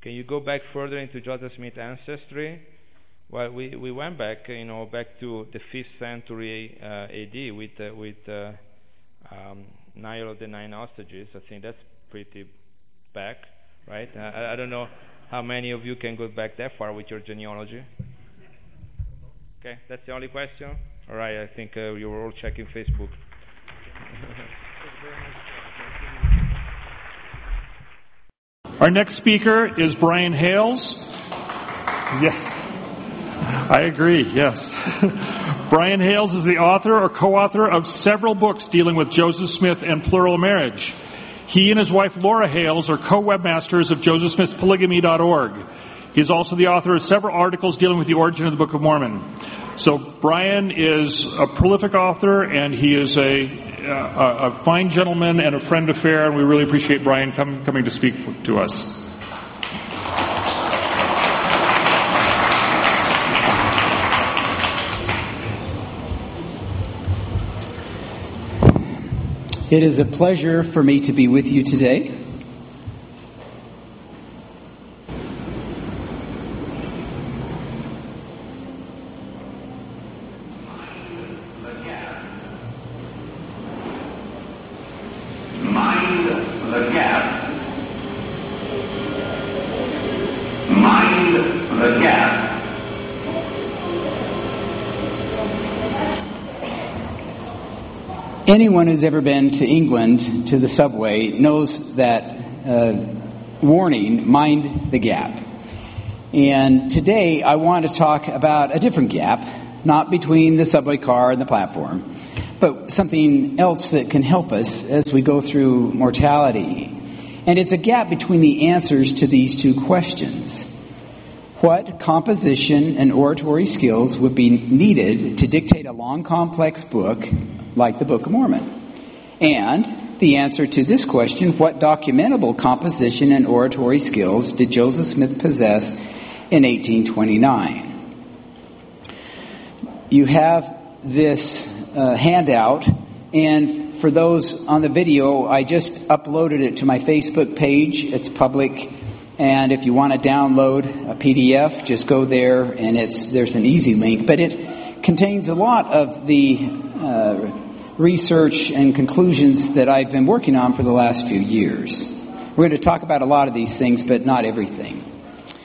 Can you go back further into Joseph Smith's ancestry? Well, we went back, back to the 5th century A.D. with Nile of the Nine Hostages. I think that's pretty back, right? I don't know how many of you can go back that far with your genealogy. Okay, that's the only question? All right, I think you were all checking Facebook. Our next speaker is Brian Hales. Yes, I agree, yes. Brian Hales is the author or co-author of several books dealing with Joseph Smith and plural marriage. He and his wife Laura Hales are co-webmasters of josephsmithpolygamy.org. He is also the author of several articles dealing with the origin of the Book of Mormon. So Brian is a prolific author, and he is a fine gentleman and a friend of FAIR, and we really appreciate Brian coming to speak to us. It is a pleasure for me to be with you today. Anyone who's ever been to England, to the subway, knows that warning, mind the gap. And today I want to talk about a different gap, not between the subway car and the platform, but something else that can help us as we go through mortality. And it's a gap between the answers to these two questions. What composition and oratory skills would be needed to dictate a long, complex book like the Book of Mormon? And the answer to this question, what documentable composition and oratory skills did Joseph Smith possess in 1829? You have this handout, and for those on the video, I just uploaded it to my Facebook page. It's public, and if you want to download a PDF, just go there, and there's an easy link. But it contains a lot of the research and conclusions that I've been working on for the last few years. We're going to talk about a lot of these things, but not everything.